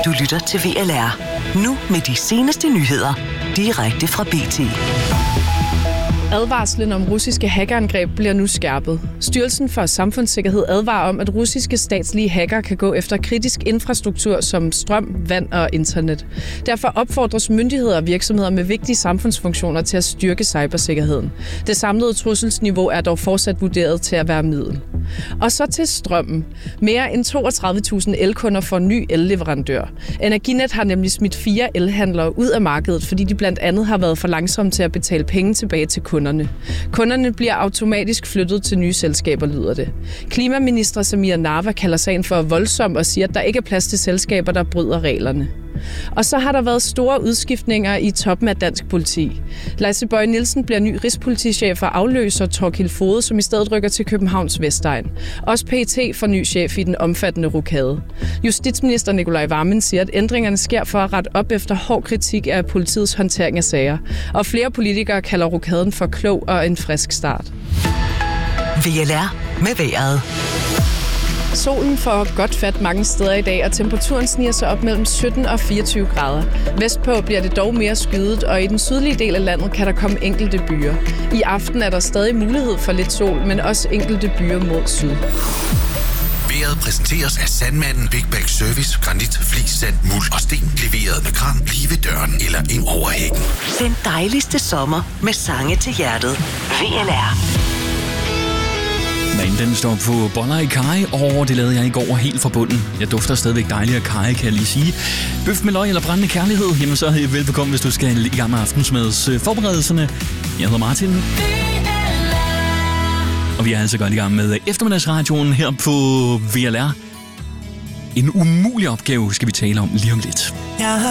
Du lytter til VLR. Nu med de seneste nyheder. Direkte fra BT. Advarslen om russiske hackerangreb bliver nu skærpet. Styrelsen for Samfundssikkerhed advarer om, at russiske statslige hacker kan gå efter kritisk infrastruktur som strøm, vand og internet. Derfor opfordres myndigheder og virksomheder med vigtige samfundsfunktioner til at styrke cybersikkerheden. Det samlede trusselsniveau er dog fortsat vurderet til at være middel. Og så til strømmen. Mere end 32.000 elkunder får ny elleverandør. Energinet har nemlig smidt 4 elhandlere ud af markedet, fordi de blandt andet har været for langsomme til at betale penge tilbage til kunderne. Kunderne bliver automatisk flyttet til nye selskaber, lyder det. Klimaminister Samir Narva kalder sagen for voldsom og siger, at der ikke er plads til selskaber, der bryder reglerne. Og så har der været store udskiftninger i toppen af dansk politi. Lasse Bøje Nielsen bliver ny rigspolitichef og afløser Thorkild Fode, som i stedet rykker til Københavns Vestegn. Også PET får ny chef i den omfattende rokade. Justitsminister Nicolai Wammen siger, at ændringerne sker for at rette op efter hård kritik af politiets håndtering af sager. Og flere politikere kalder rokaden for klog og en frisk start. VLR med vejret. Solen får godt fat mange steder i dag, og temperaturen sniger sig op mellem 17 og 24 grader. Vestpå bliver det dog mere skyet, og i den sydlige del af landet kan der komme enkelte byer. I aften er der stadig mulighed for lidt sol, men også enkelte byer mod syd. Vejret præsenteres af Sandmanden Big Bag Service, granit, flis, sand, muld og sten, leveret med kran lige ved døren eller ind over hækken. Den dejligste sommer med sange til hjertet. VLR. Men den står på boller i karry, og det lavede jeg i går helt fra bunden. Jeg dufter stadigvæk dejligt af karry, kan jeg lige sige. Bøf med løg eller brændende kærlighed, jamen så er velbekomme, hvis du skal i gang med aftensmads forberedelserne. Jeg hedder Martin. Og vi er altså godt i gang med eftermiddagsradioen her på VLR. En umulig opgave skal vi tale om lige om lidt.